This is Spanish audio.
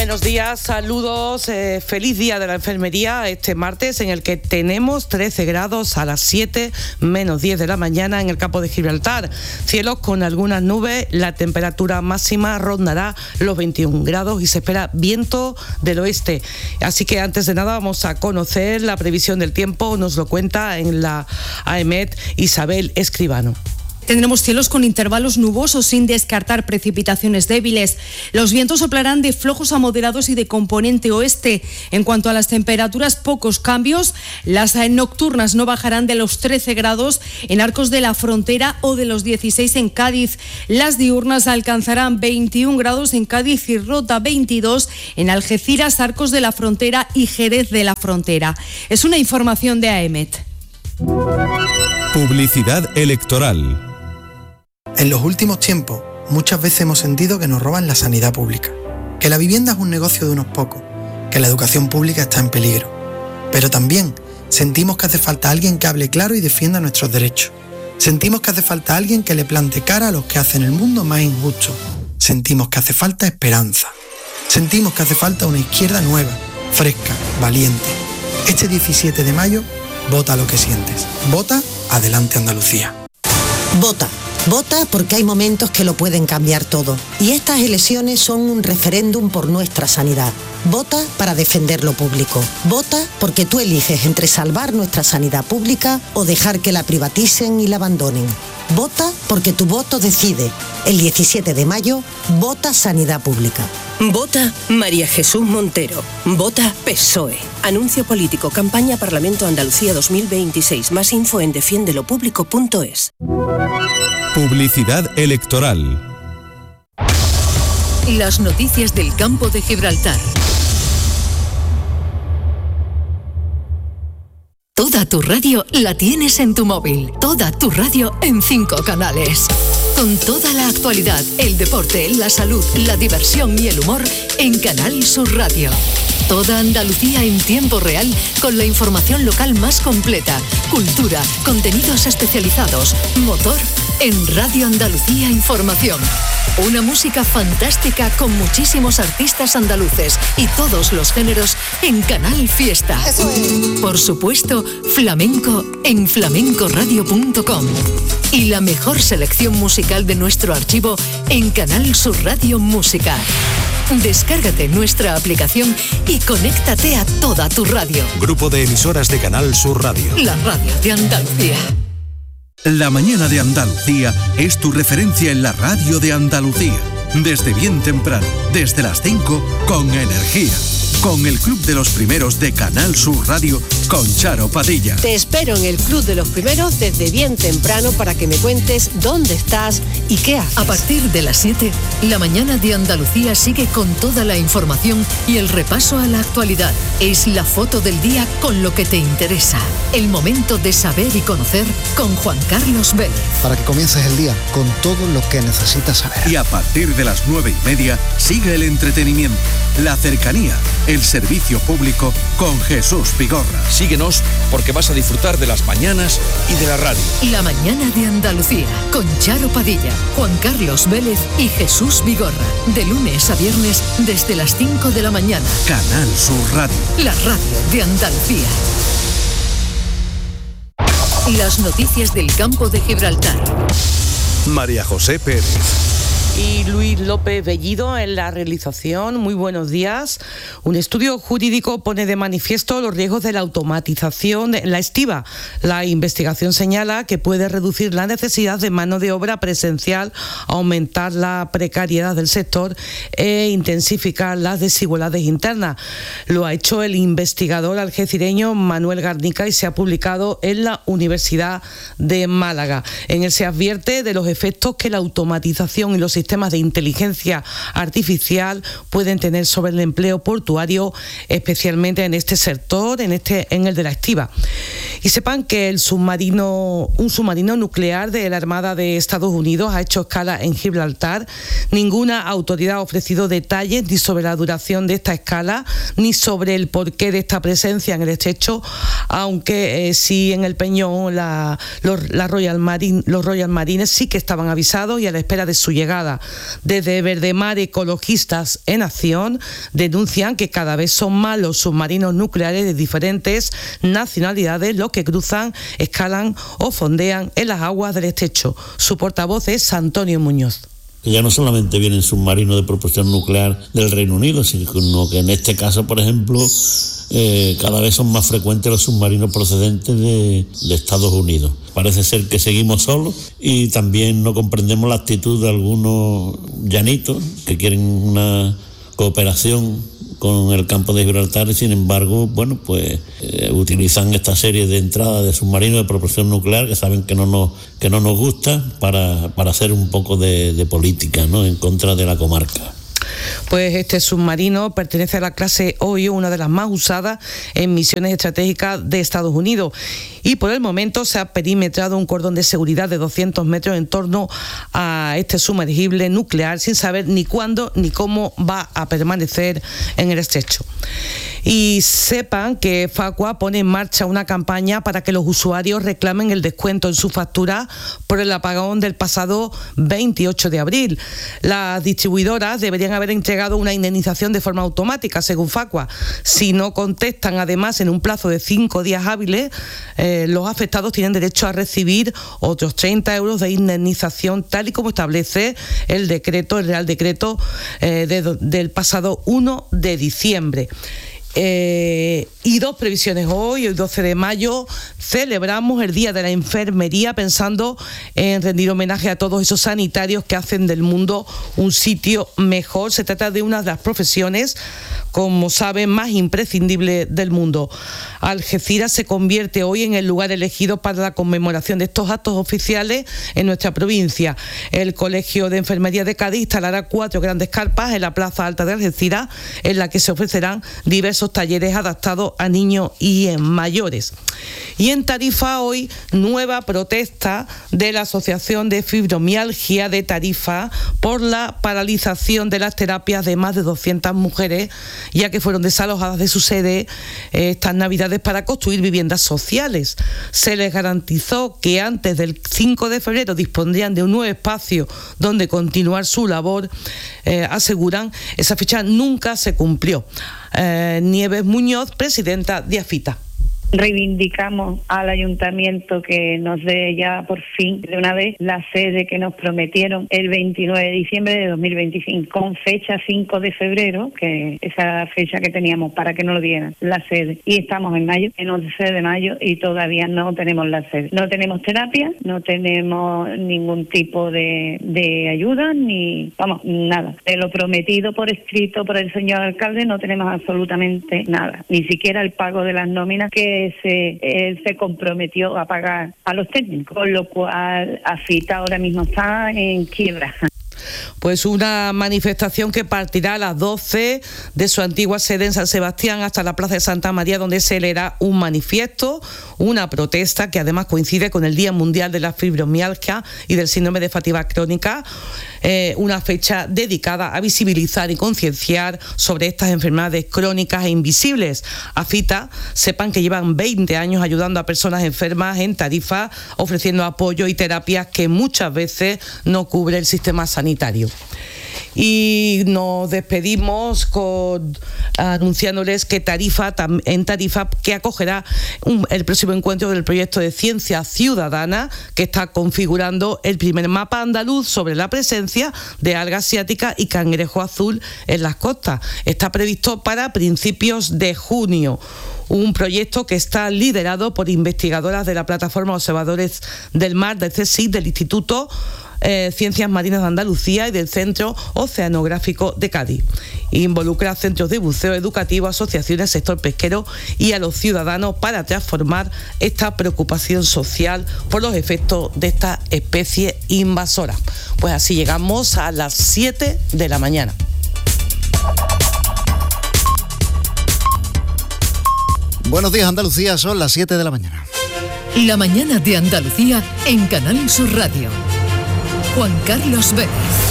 Buenos días, saludos, feliz día de la enfermería este martes en el que tenemos 13 grados a las 7 menos 10 de la mañana en el campo de Gibraltar. Cielos con algunas nubes, la temperatura máxima rondará los 21 grados y se espera viento del oeste. Así que antes de nada vamos a conocer la previsión del tiempo, nos lo cuenta en la AEMET Isabel Escribano. Tendremos cielos con intervalos nubosos sin descartar precipitaciones débiles. Los vientos soplarán de flojos a moderados y de componente oeste. En cuanto a las temperaturas, pocos cambios. Las nocturnas no bajarán de los 13 grados en Arcos de la Frontera o de los 16 en Cádiz. Las diurnas alcanzarán 21 grados en Cádiz y Rota, 22 en Algeciras, Arcos de la Frontera y Jerez de la Frontera. Es una información de AEMET. Publicidad electoral. En los últimos tiempos, muchas veces hemos sentido que nos roban la sanidad pública, que la vivienda es un negocio de unos pocos, que la educación pública está en peligro. Pero también sentimos que hace falta alguien que hable claro y defienda nuestros derechos. Sentimos que hace falta alguien que le plante cara a los que hacen el mundo más injusto. Sentimos que hace falta esperanza. Sentimos que hace falta una izquierda nueva, fresca, valiente. Este 17 de mayo, vota lo que sientes. Vota Adelante Andalucía. Vota. Vota porque hay momentos que lo pueden cambiar todo. Y estas elecciones son un referéndum por nuestra sanidad. Vota para defender lo público. Vota porque tú eliges entre salvar nuestra sanidad pública o dejar que la privaticen y la abandonen. Vota porque tu voto decide. El 17 de mayo, vota Sanidad Pública. Vota María Jesús Montero. Vota PSOE. Anuncio político. Campaña Parlamento Andalucía 2026. Más info en defiendelopublico.es. Publicidad electoral. Las noticias del campo de Gibraltar. Toda tu radio la tienes en tu móvil. Toda tu radio en 5 canales. Con toda la actualidad, el deporte, la salud, la diversión y el humor en Canal Sur Radio. Toda Andalucía en tiempo real con la información local más completa. Cultura, contenidos especializados, motor en Radio Andalucía Información. Una música fantástica con muchísimos artistas andaluces y todos los géneros en Canal Fiesta. Eso es. Por supuesto, flamenco en flamencoradio.com. Y la mejor selección musical de nuestro archivo en Canal Sur Radio Música. Descárgate nuestra aplicación y conéctate a toda tu radio. Grupo de emisoras de Canal Sur Radio. La radio de Andalucía. La mañana de Andalucía es tu referencia en la radio de Andalucía. Desde bien temprano, desde las 5, con energía. Con el Club de los Primeros de Canal Sur Radio, con Charo Padilla. Te espero en el Club de los Primeros desde bien temprano para que me cuentes dónde estás y qué haces. A partir de las 7, la mañana de Andalucía sigue con toda la información y el repaso a la actualidad. Es la foto del día con lo que te interesa. El momento de saber y conocer con Juan Carlos Vélez. Para que comiences el día con todo lo que necesitas saber. Y a partir de las 9:30 sigue el entretenimiento, la cercanía, el servicio público con Jesús Vigorra. Síguenos porque vas a disfrutar de las mañanas y de la radio. La mañana de Andalucía con Charo Padilla, Juan Carlos Vélez y Jesús Vigorra. De lunes a viernes desde las 5 de la mañana. Canal Sur Radio. La radio de Andalucía. Las noticias del campo de Gibraltar. María José Pérez. Y Luis López Bellido en la realización. Muy buenos días. Un estudio jurídico pone de manifiesto los riesgos de la automatización en la estiba. La investigación señala que puede reducir la necesidad de mano de obra presencial, aumentar la precariedad del sector e intensificar las desigualdades internas. Lo ha hecho el investigador algecireño Manuel Garnica y se ha publicado en la Universidad de Málaga. En él se advierte de los efectos que la automatización y los sistemas de inteligencia artificial pueden tener sobre el empleo portuario, especialmente en este sector, en el de la estiba. Y sepan que un submarino nuclear de la Armada de Estados Unidos ha hecho escala en Gibraltar. Ninguna autoridad ha ofrecido detalles ni sobre la duración de esta escala, ni sobre el porqué de esta presencia en el estrecho, aunque sí en el Peñón los Royal Marines sí que estaban avisados y a la espera de su llegada. Desde Verdemar, ecologistas en acción denuncian que cada vez son más los submarinos nucleares de diferentes nacionalidades los que cruzan, escalan o fondean en las aguas del estrecho. Su portavoz es Antonio Muñoz. Ya no solamente vienen submarinos de propulsión nuclear del Reino Unido, sino que en este caso, por ejemplo, cada vez son más frecuentes los submarinos procedentes de Estados Unidos. Parece ser que seguimos solos y también no comprendemos la actitud de algunos llanitos que quieren una cooperación con el campo de Gibraltar y sin embargo, utilizan esta serie de entradas de submarinos de propulsión nuclear que saben que no nos gusta para hacer un poco de política, ¿no?, en contra de la comarca. Pues este submarino pertenece a la clase Ohio, una de las más usadas en misiones estratégicas de Estados Unidos. Y por el momento se ha perimetrado un cordón de seguridad de 200 metros en torno a este sumergible nuclear, sin saber ni cuándo ni cómo va a permanecer en el estrecho. Y sepan que Facua pone en marcha una campaña para que los usuarios reclamen el descuento en su factura por el apagón del pasado 28 de abril. Las distribuidoras deberían haber entregado una indemnización de forma automática, según Facua. Si no contestan, además, en un plazo de 5 días hábiles, los afectados tienen derecho a recibir otros 30 euros de indemnización, tal y como establece el Real Decreto del pasado 1 de diciembre. Y dos previsiones hoy, el 12 de mayo, celebramos el Día de la Enfermería pensando en rendir homenaje a todos esos sanitarios que hacen del mundo un sitio mejor. Se trata de una de las profesiones, como saben, más imprescindibles del mundo. Algeciras se convierte hoy en el lugar elegido para la conmemoración de estos actos oficiales en nuestra provincia. El Colegio de Enfermería de Cádiz instalará 4 grandes carpas en la Plaza Alta de Algeciras, en la que se ofrecerán diversos talleres adaptados a niños y mayores. Y en Tarifa hoy, nueva protesta de la Asociación de Fibromialgia de Tarifa por la paralización de las terapias de más de 200 mujeres, ya que fueron desalojadas de su sede estas Navidades para construir viviendas sociales. Se les garantizó que antes del 5 de febrero dispondrían de un nuevo espacio donde continuar su labor. Aseguran, esa fecha nunca se cumplió. Nieves Muñoz, presidenta de AFITA. Reivindicamos al ayuntamiento que nos dé ya por fin de una vez la sede que nos prometieron el 29 de diciembre de 2025 con fecha 5 de febrero, que esa fecha que teníamos para que nos lo dieran la sede, y estamos en mayo, en 11 de mayo, y todavía no tenemos la sede. No tenemos terapia, no tenemos ningún tipo de ayuda, ni nada. De lo prometido por escrito por el señor alcalde no tenemos absolutamente nada, ni siquiera el pago de las nóminas que él se comprometió a pagar a los técnicos, con lo cual AFITA ahora mismo está en quiebra. Pues una manifestación que partirá a las 12 de su antigua sede en San Sebastián hasta la Plaza de Santa María, donde se leerá un manifiesto, una protesta que además coincide con el Día Mundial de la Fibromialgia y del Síndrome de Fatiga Crónica, una fecha dedicada a visibilizar y concienciar sobre estas enfermedades crónicas e invisibles. AFITA, sepan que llevan 20 años ayudando a personas enfermas en Tarifa, ofreciendo apoyo y terapias que muchas veces no cubre el sistema sanitario. Y nos despedimos anunciándoles que en Tarifa que acogerá el próximo encuentro del proyecto de Ciencia Ciudadana, que está configurando el primer mapa andaluz sobre la presencia de alga asiática y cangrejo azul en las costas. Está previsto para principios de junio. Un proyecto que está liderado por investigadoras de la Plataforma Observadores del Mar, del CSIC, del Instituto Ciencias Marinas de Andalucía y del Centro Oceanográfico de Cádiz. Involucra a centros de buceo educativo, asociaciones, sector pesquero y a los ciudadanos para transformar esta preocupación social por los efectos de esta especie invasora. Pues así llegamos a las 7 de la mañana. Buenos días, Andalucía, son las 7 de la mañana. La mañana de Andalucía en Canal Sur Radio. Juan Carlos Vélez.